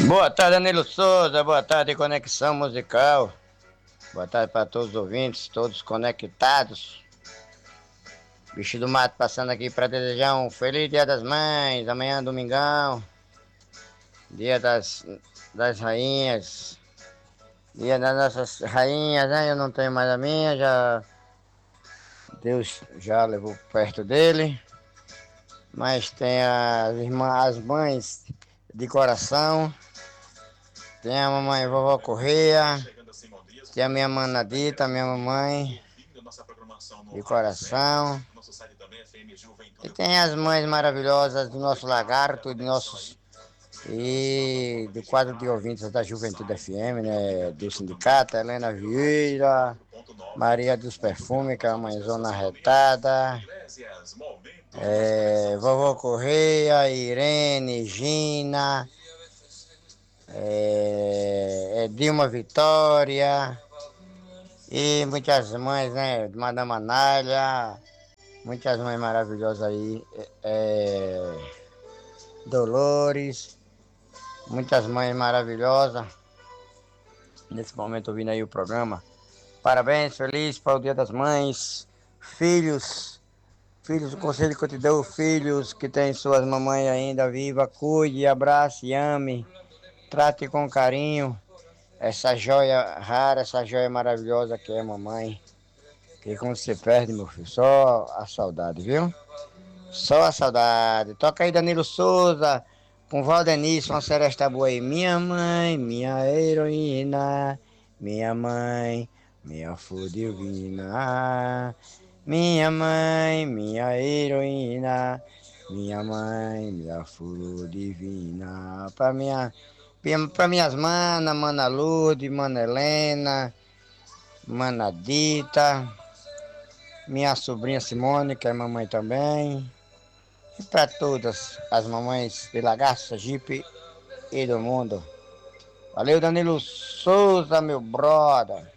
Boa tarde, Danilo Souza. Boa tarde, Conexão Musical. Boa tarde para todos os ouvintes, todos conectados. Bicho do Mato passando aqui para desejar um feliz Dia das Mães. Amanhã, domingão. Dia das Rainhas. Dia das nossas rainhas, né? Eu não tenho mais a minha, já. Deus já levou perto dele. Mas tem as irmãs, as mães de coração. Tem a mamãe vovó Correia. Tem a minha mana Dita, a minha mamãe de coração. E tem as mães maravilhosas do nosso lagarto, de nossos e do quadro de ouvintes da Juventude FM, né? Do sindicato, Helena Vieira, Maria dos Perfumes, que é a mãezona retada, vovó Correia, Irene, Gina, Dilma Vitória e muitas mães, né? Madame Anália, muitas mães maravilhosas aí, Dolores, muitas mães maravilhosas nesse momento ouvindo aí o programa. Parabéns, feliz para o Dia das Mães, filhos, o conselho que eu te dou, filhos que têm suas mamães ainda vivas, cuide, abrace, ame, trate com carinho essa joia rara, essa joia maravilhosa que é a mamãe. Que quando você perde, meu filho, só a saudade, viu? Só a saudade. Toca aí Danilo Souza, com Valdenício, uma seresta boa aí. Minha mãe, minha heroína, minha mãe, minha flor divina. Minha mãe, minha heroína, minha mãe, minha flor divina. Pra minhas manas, mana Lourdes, mana Helena, mana Dita, minha sobrinha Simone, que é mamãe também. E para todas as mamães de Lagarto, Sergipe e do mundo. Valeu, Danilo Souza, meu brother.